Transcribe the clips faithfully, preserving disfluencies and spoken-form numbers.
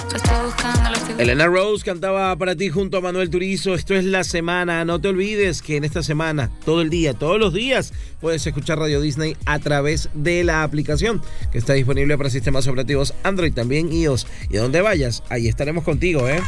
Elena Rose cantaba para ti junto a Manuel Turizo. Esto es La Semana. No te olvides que en esta semana, todo el día, todos los días, puedes escuchar Radio Disney a través de la aplicación que está disponible para sistemas operativos Android, también iOS. Y a donde vayas, ahí estaremos contigo, ¿eh?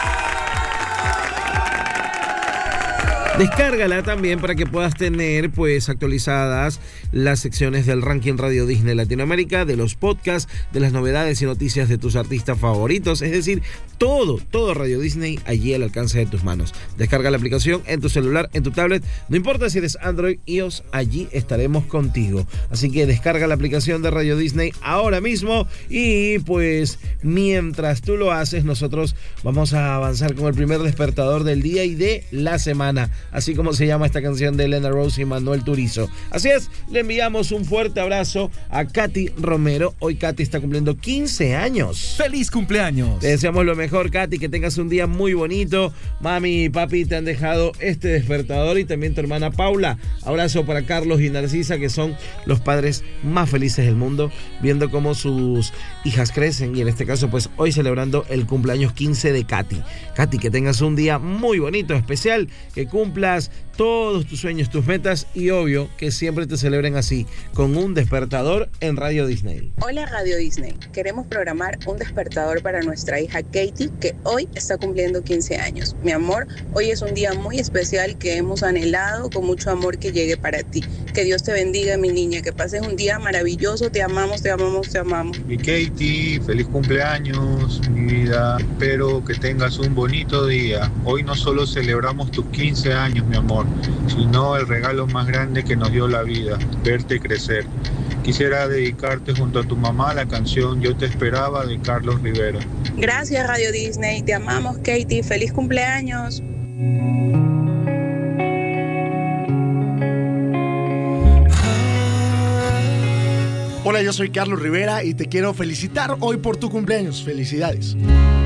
Descárgala también para que puedas tener pues actualizadas las secciones del ranking Radio Disney Latinoamérica, de los podcasts, de las novedades y noticias de tus artistas favoritos, es decir, todo, todo Radio Disney allí al alcance de tus manos. Descarga la aplicación en tu celular, en tu tablet, no importa si eres Android, iOS, allí estaremos contigo. Así que descarga la aplicación de Radio Disney ahora mismo y pues mientras tú lo haces, nosotros vamos a avanzar con el primer despertador del día y de la semana. Así como se llama esta canción de Elena Rose y Manuel Turizo. Así es, le enviamos un fuerte abrazo a Katy Romero. Hoy Katy está cumpliendo quince años. ¡Feliz cumpleaños! Te deseamos lo mejor, Katy, que tengas un día muy bonito. Mami y papi te han dejado este despertador y también tu hermana Paula. Abrazo para Carlos y Narcisa, que son los padres más felices del mundo, viendo cómo sus hijas crecen y en este caso pues hoy celebrando el cumpleaños quince de Katy. Katy, que tengas un día muy bonito, especial, que cumpla todos tus sueños, tus metas y obvio que siempre te celebren así, con un despertador en Radio Disney. Hola Radio Disney, queremos programar un despertador para nuestra hija Katie, que hoy está cumpliendo quince años. Mi amor, hoy es un día muy especial que hemos anhelado con mucho amor que llegue para ti. Que Dios te bendiga, mi niña, que pases un día maravilloso, te amamos, te amamos, te amamos. Mi Katie, feliz cumpleaños, mi vida, espero que tengas un bonito día. Hoy no solo celebramos tus quince años, mi amor, sino el regalo más grande que nos dio la vida, verte crecer. Quisiera dedicarte junto a tu mamá la canción Yo te esperaba de Carlos Rivera. Gracias Radio Disney, te amamos Katie, feliz cumpleaños. Hola, yo soy Carlos Rivera y te quiero felicitar hoy por tu cumpleaños. Felicidades.